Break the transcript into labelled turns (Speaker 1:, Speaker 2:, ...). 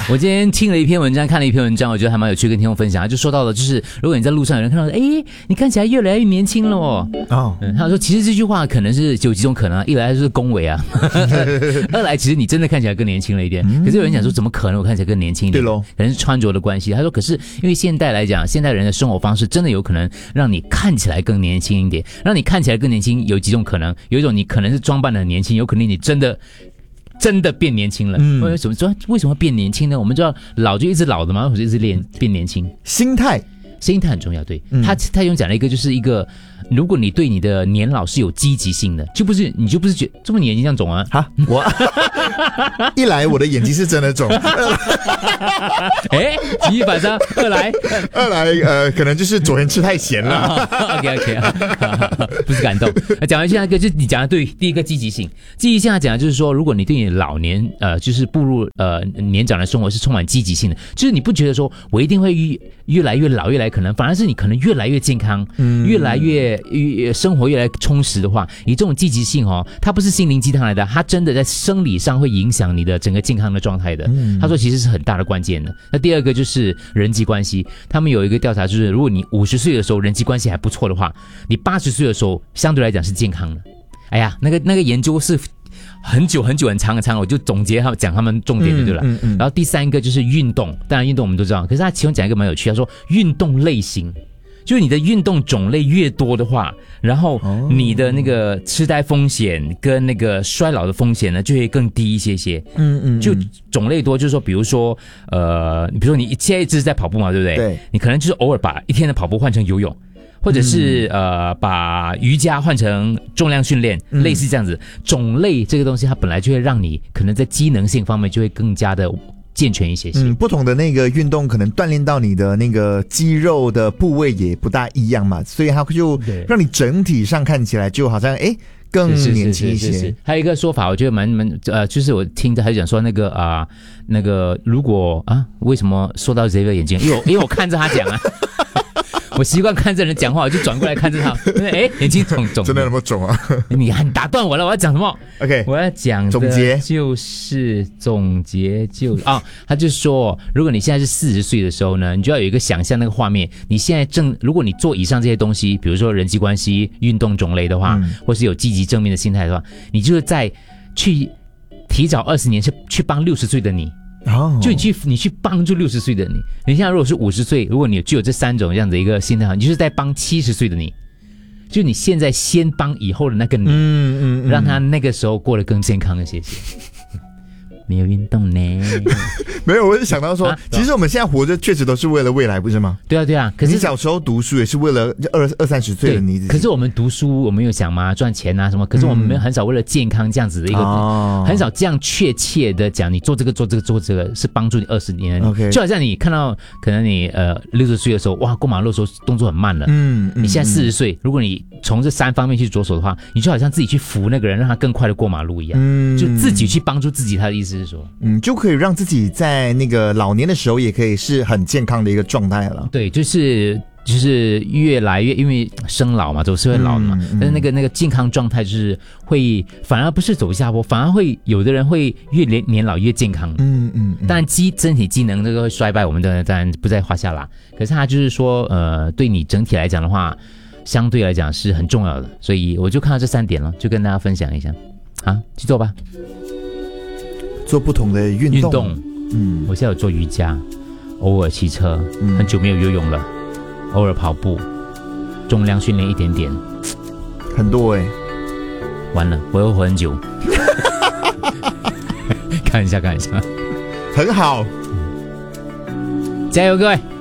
Speaker 1: 我今天听了一篇文章，看了一篇文章，我觉得还蛮有趣，跟听众分享。他就说到了，就是如果你在路上有人看到，你看起来越来越年轻了哦。他说其实这句话可能是有几种可能，一来就是恭维啊，二来其实你真的看起来更年轻了一点。可是有人讲说，怎么可能我看起来更年轻一点？对咯，可能是穿着的关系。他说，可是因为现代来讲，现代人的生活方式真的有可能让你看起来更年轻一点。让你看起来更年轻有几种可能，有一种你可能是装扮的很年轻，有可能你真的变年轻了。为什么变年轻呢？我们知道老就一直老的嘛，或者一直变年轻。
Speaker 2: 心态
Speaker 1: 很重要。对，他用讲了一个，就是一个，如果你对你的年老是有积极性的，你就不是觉得这么你眼睛像肿啊？
Speaker 2: 我一来我的眼睛是真的肿，
Speaker 1: 举一反三，二来
Speaker 2: 可能就是昨天吃太咸了。
Speaker 1: OK， 不是感动。讲回去那个，就是你讲的对，第一个积极性，他讲的就是说，如果你对你的老年就是步入年长的生活是充满积极性的，就是你不觉得说我一定会越来越老，越来可能，反而是你可能越来越健康，越来越生活越来越充实的话，以这种积极性它不是心灵鸡汤来的，它真的在生理上会影响你的整个健康的状态的。他说其实是很大的关键的。那第二个就是人际关系，他们有一个调查，就是如果你50岁的时候人际关系还不错的话，你80岁的时候相对来讲是健康的。那个研究是很久很长，我就总结讲他们重点就对了。然后第三个就是运动，当然运动我们都知道，可是他其中讲一个蛮有趣，他说运动类型，就是你的运动种类越多的话，然后你的那个痴呆风险跟那个衰老的风险呢就会更低一些。就种类多，就是说比如说你现在一直在跑步嘛，对不对？对，你可能就是偶尔把一天的跑步换成游泳。或者是把瑜伽换成重量训练，类似这样子。种类这个东西，它本来就会让你可能在机能性方面就会更加的健全一些。
Speaker 2: 不同的那个运动可能锻炼到你的那个肌肉的部位也不大一样嘛，所以它就让你整体上看起来就好像更年轻一些。是。
Speaker 1: 还有一个说法，我觉得就是我听着还讲说那个如果为什么说到这个眼睛？因为我看着他讲啊。我习惯看着人讲话，我就转过来看着他。眼睛肿，
Speaker 2: 真的那么肿啊？
Speaker 1: 你打断我了，我要讲什么
Speaker 2: ？OK，
Speaker 1: 我要讲的总结他就说，如果你现在是40岁的时候呢，你就要有一个想象那个画面。你现在如果你做以上这些东西，比如说人际关系、运动种类的话，或是有积极正面的心态的话，你就是在去提早20年去帮60岁的你。就你去帮助60岁的你。你现在如果是50岁，如果你具有这3种这样的一个心态，你就是在帮70岁的你。就你现在先帮以后的那个你，让他那个时候过得更健康一些。没有运动呢？
Speaker 2: 没有，我是想到说，其实我们现在活着确实都是为了未来，不是吗？
Speaker 1: 对啊。可是
Speaker 2: 你小时候读书也是为了20-30岁的你。
Speaker 1: 可是我们读书，我们有想嘛，赚钱啊什么。可是我们很少为了健康这样子的一个，很少这样确切的讲，你做这个是帮助你20年。OK， 就好像你看到可能你60岁的时候，哇，过马路的时候动作很慢了。你现在40岁，如果你从这3方面去着手的话，你就好像自己去扶那个人，让他更快的过马路一样。就自己去帮助自己，他的意思。
Speaker 2: 就可以让自己在那个老年的时候也可以是很健康的一个状态了。
Speaker 1: 对，就是越来越，因为生老嘛，都是会老的嘛。但是那个健康状态就是会反而不是走下坡，反而会有的人会越年老越健康。当然身体机能这个会衰败，我们当然不在话下啦。可是他就是说对你整体来讲的话，相对来讲是很重要的。所以我就看到这3点了，就跟大家分享一下。去做吧。
Speaker 2: 做不同的运动，
Speaker 1: 我现在有做瑜伽，偶尔骑车，很久没有游泳了，偶尔跑步，重量训练一点点，
Speaker 2: 很多
Speaker 1: 完了，我要活很久。看一下，很好，
Speaker 2: 加油各位。